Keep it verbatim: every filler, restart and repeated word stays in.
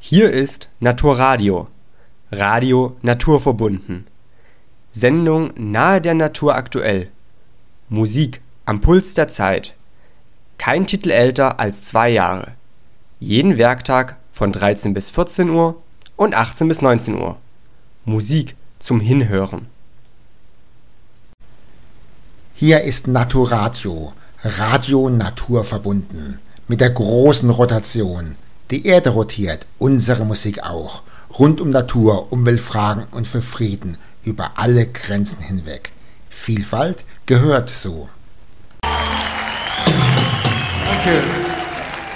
Hier ist Naturradio, Radio naturverbunden. Sendung nahe der Natur aktuell. Musik am Puls der Zeit. Kein Titel älter als zwei Jahre. Jeden Werktag von dreizehn bis vierzehn Uhr und achtzehn bis neunzehn Uhr. Musik zum Hinhören. Hier ist Naturradio, Radio naturverbunden, mit der großen Rotation. Die Erde rotiert, unsere Musik auch, rund um Natur, Umweltfragen und für Frieden, über alle Grenzen hinweg. Vielfalt gehört so. Danke.